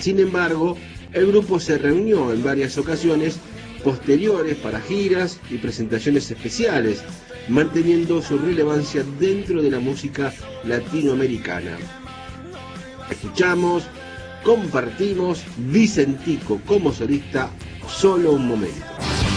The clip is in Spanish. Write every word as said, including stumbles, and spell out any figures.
Sin embargo, el grupo se reunió en varias ocasiones posteriores para giras y presentaciones especiales, manteniendo su relevancia dentro de la música latinoamericana. Escuchamos, compartimos Vicentico como solista, Solo un momento.